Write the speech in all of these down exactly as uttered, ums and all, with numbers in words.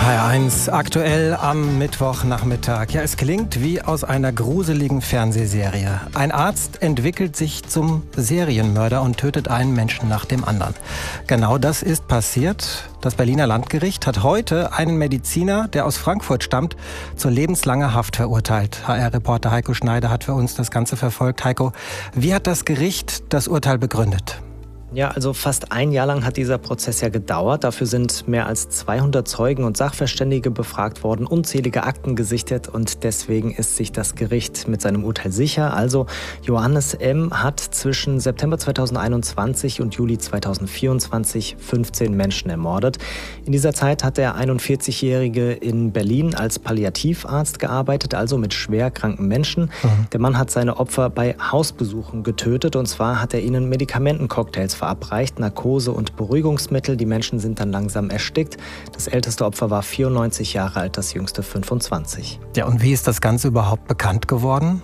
H R eins aktuell am Mittwochnachmittag. Ja, es klingt wie aus einer gruseligen Fernsehserie. Ein Arzt entwickelt sich zum Serienmörder und tötet einen Menschen nach dem anderen. Genau das ist passiert. Das Berliner Landgericht hat heute einen Mediziner, der aus Frankfurt stammt, zur lebenslanger Haft verurteilt. H R-Reporter Heiko Schneider hat für uns das Ganze verfolgt. Heiko, wie hat das Gericht das Urteil begründet? Ja, also fast ein Jahr lang hat dieser Prozess ja gedauert. Dafür sind mehr als zweihundert Zeugen und Sachverständige befragt worden, unzählige Akten gesichtet und deswegen ist sich das Gericht mit seinem Urteil sicher. Also Johannes M. hat zwischen September zweitausendeinundzwanzig und Juli zweitausendvierundzwanzig fünfzehn Menschen ermordet. In dieser Zeit hat der einundvierzigjährige in Berlin als Palliativarzt gearbeitet, also mit schwer kranken Menschen. Mhm. Der Mann hat seine Opfer bei Hausbesuchen getötet und zwar hat er ihnen Medikamentencocktails verabreicht, Narkose und Beruhigungsmittel. Die Menschen sind dann langsam erstickt. Das älteste Opfer war vierundneunzig Jahre alt, das jüngste fünfundzwanzig. Ja, und wie ist das Ganze überhaupt bekannt geworden?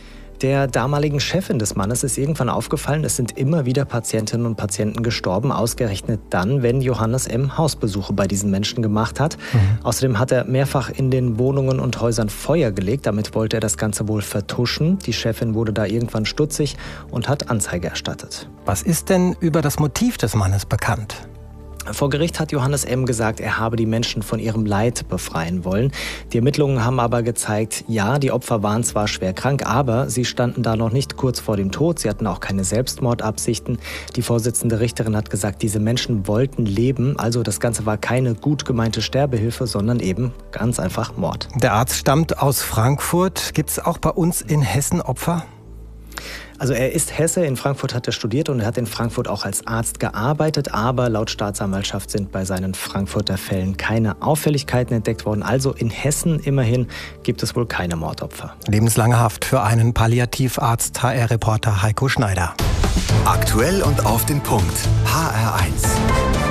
Der damaligen Chefin des Mannes ist irgendwann aufgefallen, es sind immer wieder Patientinnen und Patienten gestorben, ausgerechnet dann, wenn Johannes M. Hausbesuche bei diesen Menschen gemacht hat. Mhm. Außerdem hat er mehrfach in den Wohnungen und Häusern Feuer gelegt, damit wollte er das Ganze wohl vertuschen. Die Chefin wurde da irgendwann stutzig und hat Anzeige erstattet. Was ist denn über das Motiv des Mannes bekannt? Vor Gericht hat Johannes M. gesagt, er habe die Menschen von ihrem Leid befreien wollen. Die Ermittlungen haben aber gezeigt, ja, die Opfer waren zwar schwer krank, aber sie standen da noch nicht kurz vor dem Tod. Sie hatten auch keine Selbstmordabsichten. Die Vorsitzende Richterin hat gesagt, diese Menschen wollten leben. Also das Ganze war keine gut gemeinte Sterbehilfe, sondern eben ganz einfach Mord. Der Arzt stammt aus Frankfurt. Gibt es auch bei uns in Hessen Opfer? Also er ist Hesse, in Frankfurt hat er studiert und er hat in Frankfurt auch als Arzt gearbeitet, aber laut Staatsanwaltschaft sind bei seinen Frankfurter Fällen keine Auffälligkeiten entdeckt worden. Also in Hessen immerhin gibt es wohl keine Mordopfer. Lebenslange Haft für einen Palliativarzt, H R-Reporter Heiko Schneider. Aktuell und auf den Punkt. H R eins.